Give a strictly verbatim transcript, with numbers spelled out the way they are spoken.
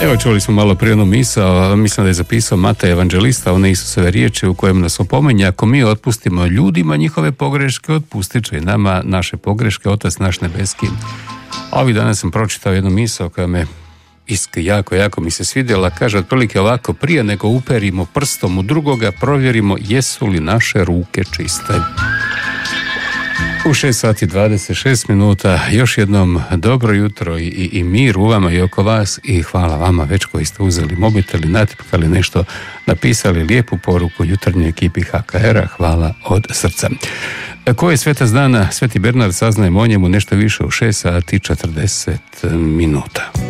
Evo, čuli smo malo prije jednu misao, mislim da je zapisao Matej Evanđelista, one Isusove riječi u kojem nas opominje: ako mi otpustimo ljudima njihove pogreške, otpustit će i nama naše pogreške Otac naš nebeski. A ovih dana sam pročitao jednu misao koja me iski, jako, jako mi se svidjela. Kaže otprilike ovako: prije nego uperimo prstom u drugoga, provjerimo jesu li naše ruke čiste. U šest sati dvadeset šest minuta još jednom dobro jutro i, i, i mir u vama i oko vas, i hvala vama već koji ste uzeli mobitel i natipkali nešto, napisali lijepu poruku jutarnjoj ekipi H K R-a. Hvala od srca. Ko je svetac dana? Sveti Bernard, saznajemo o njemu nešto više u šest sati četrdeset minuta.